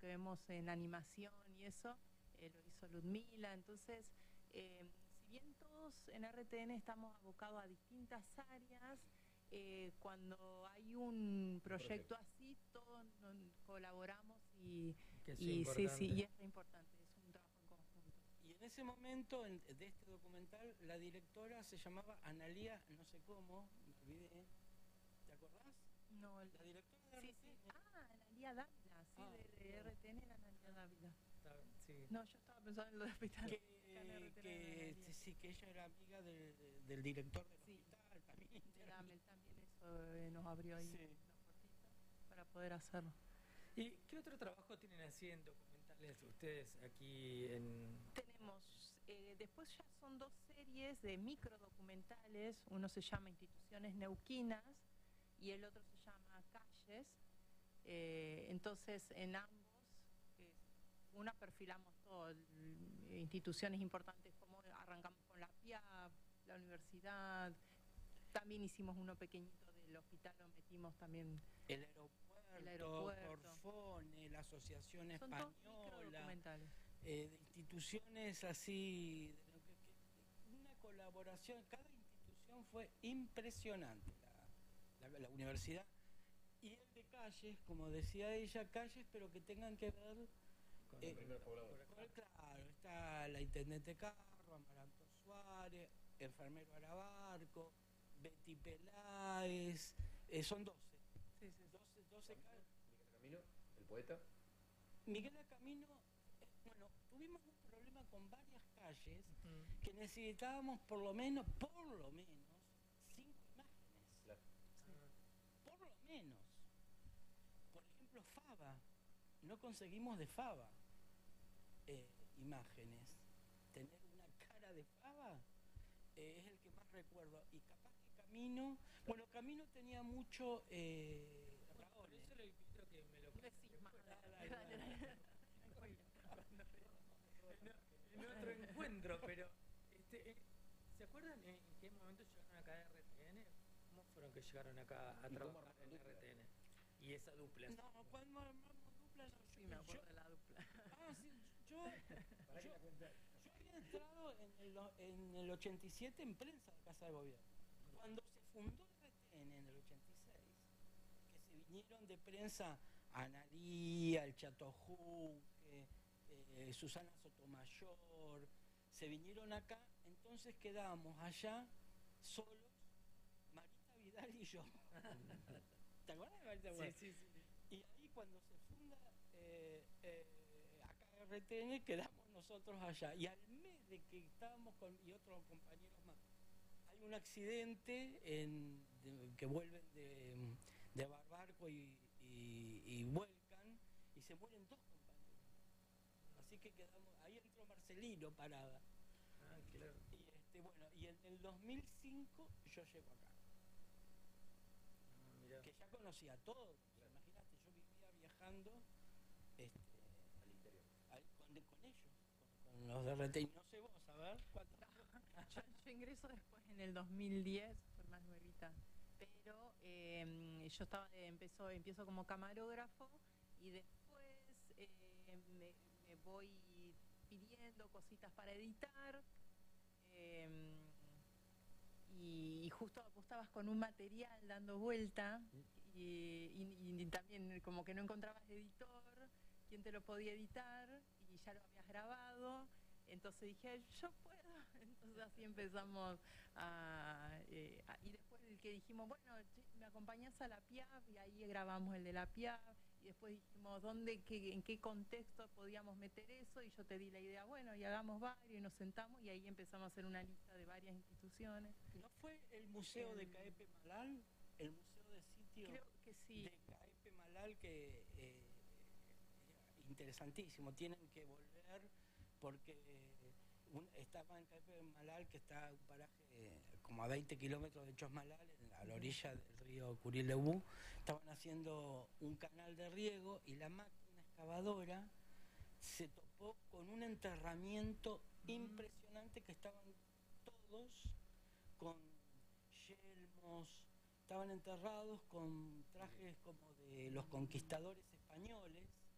que vemos en animación y eso, lo hizo Ludmila. Entonces, si bien todos en RTN estamos abocados a distintas áreas, cuando hay un proyecto así, todos colaboramos y sí, y es re importante, es un trabajo en conjunto. Y en ese momento, de este documental, la directora se llamaba Analía, no sé cómo, me olvidé, ¿te acordás? No, la directora de RTN. Sí. Analía Dávila, sí, de RTN era Analía Dávila. Sí. No, yo estaba pensando en lo de hospital. Sí, que ella era amiga del director del hospital también. Él también eso nos abrió ahí una puertita para poder hacerlo. ¿Y qué otro trabajo tienen así en documentales ustedes aquí en...? Tenemos, después ya son 2 series de microdocumentales, uno se llama Instituciones Neuquinas y el otro se llama Calles. Entonces en ambos, una perfilamos todo, instituciones importantes, como arrancamos con la PIAP, la universidad, también hicimos uno pequeñito del hospital, lo metimos también. El aeropuerto. Orfone, la Asociación Española, de instituciones así, una colaboración, cada institución fue impresionante, la universidad. Y el de Calles, como decía ella, Calles, pero que tengan que ver con el primer poblador. Claro, está la intendente Carro, Amaranto Suárez, enfermero Arabarco, Betty Peláez, son 12. Sí. 12 Miguel Camino, el poeta. Miguel Camino, bueno, tuvimos un problema con varias calles que necesitábamos por lo menos 5 imágenes. Claro. Por lo menos. Por ejemplo, Fava. No conseguimos de Fava imágenes. Tener una cara de Fava es el que más recuerdo. Y capaz que Camino... Bueno, Camino tenía mucho... Por eso le invito a que me lo decís más. En otro encuentro, pero... ¿se acuerdan en qué momento llegaron acá a RTN? ¿Cómo fueron que llegaron acá a trabajar en RTN? Y esa dupla. No, cuando armamos dupla... No, sí, me acuerdo de la dupla. Sí, yo había entrado en el 87 en prensa de Casa de Gobierno. Cuando se fundó RTN en el 86, que se vinieron de prensa Analía, el Chato Juque, Susana Sotomayor, se vinieron acá, entonces quedábamos allá solos, Marita Vidal y yo. ¿Te acuerdas de Marita Vidal? Sí. Y ahí cuando se funda acá RTN, quedamos nosotros allá. Y al mes de que estábamos y otros compañeros más, hay un accidente que vuelven de Barbarco y vuelcan, y se mueren 2 compañeros. Así que quedamos, ahí entró Marcelino Parada. Claro. Y bueno, y en el 2005 yo llego acá. Que ya conocía todo. Claro. Imagínate, yo vivía viajando al interior. Con ellos, con los de RT. No sé vos, a ver cuánto. Yo ingreso después en el 2010, fue más nuevita. Pero yo empiezo como camarógrafo y después me voy pidiendo cositas para editar. Y justo vos estabas con un material dando vuelta y también como que no encontrabas editor, quién te lo podía editar, y ya lo habías grabado. Entonces dije, yo puedo. Entonces así empezamos y después el que dijimos, bueno, me acompañás a la PIAP, y ahí grabamos el de la PIAP, y después dijimos, en qué contexto podíamos meter eso, y yo te di la idea, bueno, y hagamos varios, y nos sentamos, y ahí empezamos a hacer una lista de varias instituciones. ¿No fue el museo de Caepe Malal? El museo de sitio. Creo que sí. De Caepe Malal, que interesantísimo, tienen que volver porque estaba en Caepe Malal, que está un paraje como a 20 kilómetros de Chosmalal, a la orilla del río Curilebú. Estaban haciendo un canal de riego y la máquina excavadora se topó con un enterramiento impresionante, que estaban todos con yelmos, estaban enterrados con trajes como de los conquistadores españoles,